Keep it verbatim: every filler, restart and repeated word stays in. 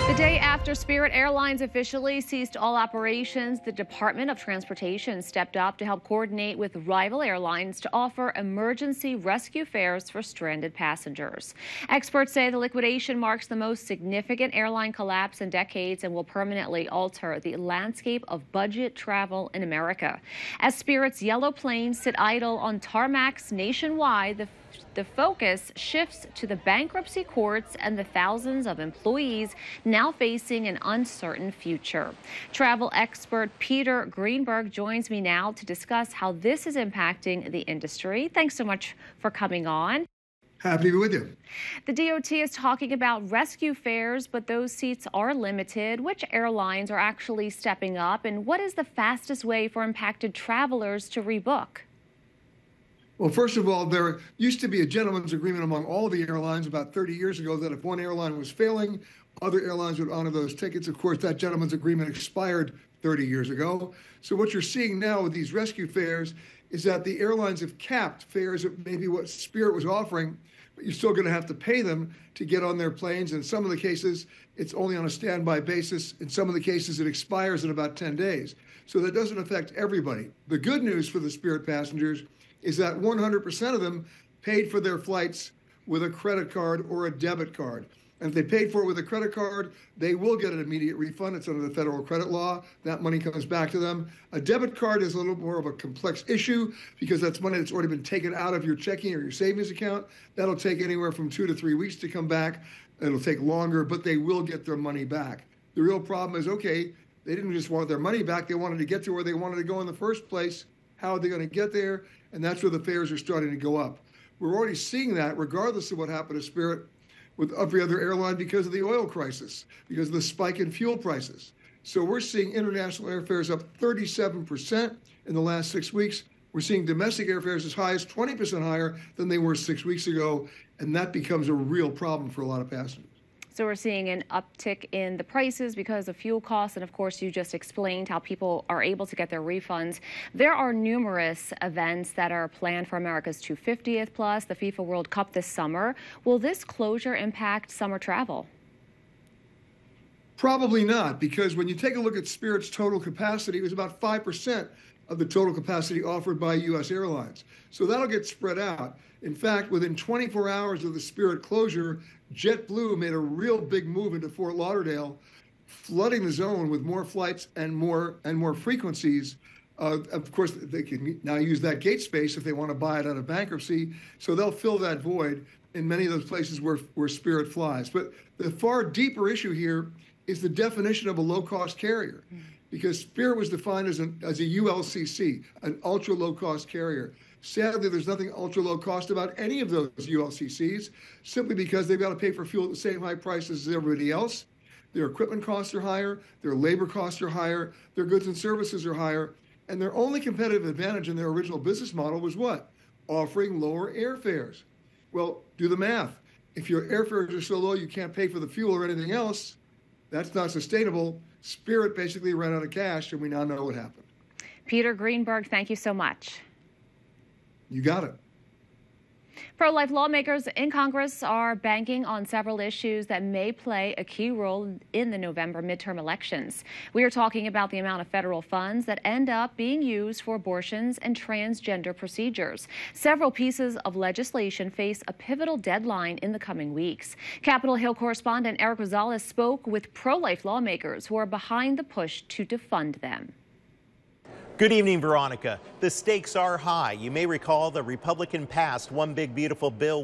The day after Spirit Airlines officially ceased all operations, the Department of Transportation stepped up to help coordinate with rival airlines to offer emergency rescue fares for stranded passengers. Experts say the liquidation marks the most significant airline collapse in decades and will permanently alter the landscape of budget travel in America. As Spirit's yellow planes sit idle on tarmacs nationwide, the The focus shifts to the bankruptcy courts and the thousands of employees now facing an uncertain future. Travel expert Peter Greenberg joins me now to discuss how this is impacting the industry. Thanks so much for coming on. Happy to be with you. The D O T is talking about rescue fares, but those seats are limited. Which airlines are actually stepping up, and what is the fastest way for impacted travelers to rebook? Well, first of all, there used to be a gentleman's agreement among all the airlines about thirty years ago that if one airline was failing, other airlines would honor those tickets. Of course, that gentleman's agreement expired thirty years ago. So what you're seeing now with these rescue fares is that the airlines have capped fares at maybe what Spirit was offering, but you're still going to have to pay them to get on their planes. In some of the cases, it's only on a standby basis. In some of the cases, it expires in about ten days. So that doesn't affect everybody. The good news for the Spirit passengers is that one hundred percent of them paid for their flights with a credit card or a debit card. And if they paid for it with a credit card, they will get an immediate refund. It's under the federal credit law. That money comes back to them. A debit card is a little more of a complex issue because that's money that's already been taken out of your checking or your savings account. That'll take anywhere from two to three weeks to come back. It'll take longer, but they will get their money back. The real problem is, okay, they didn't just want their money back. They wanted to get to where they wanted to go in the first place. How are they going to get there? And that's where the fares are starting to go up. We're already seeing that regardless of what happened to Spirit with every other airline because of the oil crisis, because of the spike in fuel prices. So we're seeing international airfares up thirty-seven percent in the last six weeks. We're seeing domestic airfares as high as twenty percent higher than they were six weeks ago. And that becomes a real problem for a lot of passengers. So we're seeing an uptick in the prices because of fuel costs. And of course, you just explained how people are able to get their refunds. There are numerous events that are planned for America's two hundred fiftieth plus, the FIFA World Cup this summer. Will this closure impact summer travel? Probably not, because when you take a look at Spirit's total capacity, it was about five percent of the total capacity offered by U S airlines. So that'll get spread out. In fact, within twenty-four hours of the Spirit closure, JetBlue made a real big move into Fort Lauderdale, flooding the zone with more flights and more and more frequencies. Uh, of course, they can now use that gate space if they want to buy it out of bankruptcy. So they'll fill that void in many of those places where, where Spirit flies. But the far deeper issue here is the definition of a low-cost carrier. Because Spirit was defined as, an, as a U L C C, an ultra-low-cost carrier. Sadly, there's nothing ultra-low cost about any of those U L C Cs, simply because they've got to pay for fuel at the same high prices as everybody else. Their equipment costs are higher, their labor costs are higher, their goods and services are higher, and their only competitive advantage in their original business model was what? Offering lower airfares. Well, do the math. If your airfares are so low you can't pay for the fuel or anything else, that's not sustainable. Spirit basically ran out of cash, and we now know what happened. Peter Greenberg, thank you so much. You got it. Pro-life lawmakers in Congress are banking on several issues that may play a key role in the November midterm elections. We are talking about the amount of federal funds that end up being used for abortions and transgender procedures. Several pieces of legislation face a pivotal deadline in the coming weeks. Capitol Hill correspondent Eric Rosales spoke with pro-life lawmakers who are behind the push to defund them. Good evening, Veronica. The stakes are high. You may recall the Republican passed One Big Beautiful Bill